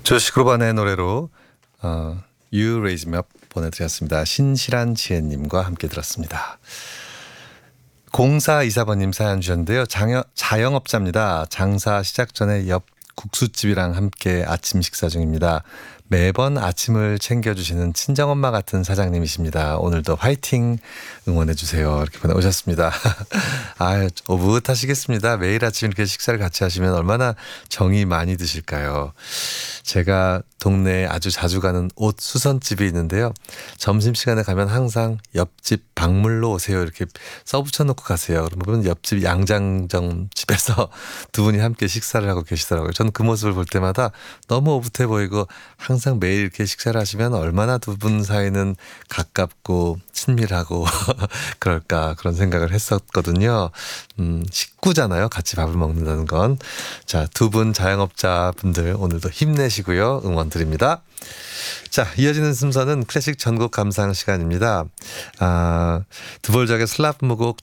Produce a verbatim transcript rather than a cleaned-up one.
조시 그루반의 노래로 어, You Raise Me Up 보내드렸습니다. 신실한 지혜님과 함께 들었습니다. 공사이사번님 사연 주셨는데요. 장여, 자영업자입니다. 장사 시작 전에 옆 국수집이랑 함께 아침 식사 중입니다. 매번 아침을 챙겨주시는 친정엄마 같은 사장님이십니다. 오늘도 화이팅 응원해주세요. 이렇게 보내오셨습니다. 아유, 오붓하시겠습니다. 매일 아침 이렇게 식사를 같이 하시면 얼마나 정이 많이 드실까요? 제가 동네에 아주 자주 가는 옷 수선집이 있는데요. 점심시간에 가면 항상 옆집 박물로 오세요. 이렇게 써붙여 놓고 가세요. 그러면 옆집 양장점 집에서 두 분이 함께 식사를 하고 계시더라고요. 저는 그 모습을 볼 때마다 너무 오붓해 보이고 항상 매일 이렇게 식사를 하시면 얼마나 두 분 사이는 가깝고 친밀하고 그럴까 그런 생각을 했었거든요. 음, 식구잖아요. 같이 밥을 먹는다는 건. 자, 두 분 자영업자 분들 오늘도 힘내시고요. 응원 드립니다. 자, 이어지는 순서는 클래식 전곡 감상 시간입니다. 아, 드볼작의 슬라브 무곡